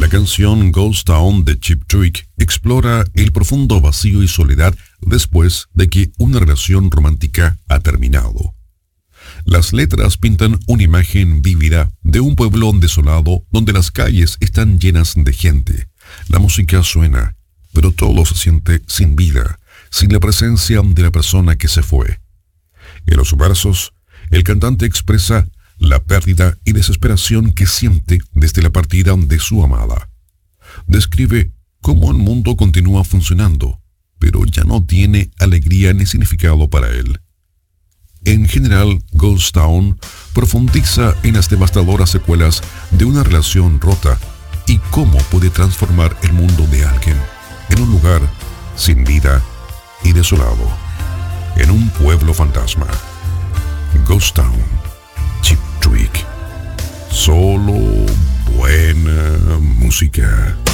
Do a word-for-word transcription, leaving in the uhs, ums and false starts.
canción Ghost Town de Cheap Trick explora el profundo vacío y soledad después de que una relación romántica ha terminado. Las letras pintan una imagen vívida de un pueblo desolado donde las calles están llenas de gente. La música suena, pero todo se siente sin vida, sin la presencia de la persona que se fue. En los versos, el cantante expresa la pérdida y desesperación que siente desde la partida de su amada. Describe cómo el mundo continúa funcionando, pero ya no tiene alegría ni significado para él. En general, Ghost Town profundiza en las devastadoras secuelas de una relación rota y cómo puede transformar el mundo de alguien en un lugar sin vida y desolado, en un pueblo fantasma. Ghost Town, Cheap Trick. Solo buena música.